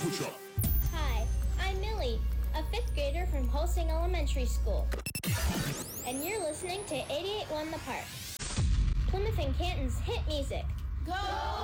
future. Hi, I'm Millie, a 5th grader from Pulsing Elementary School. And you're listening to 88.1 The Park, Plymouth and Canton's hit music. Go!